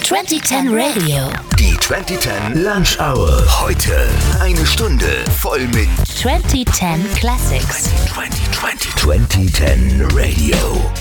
2010 Radio. Die 2010 Lunch Hour. Heute eine Stunde voll mit 2010 Classics. 2010 Radio.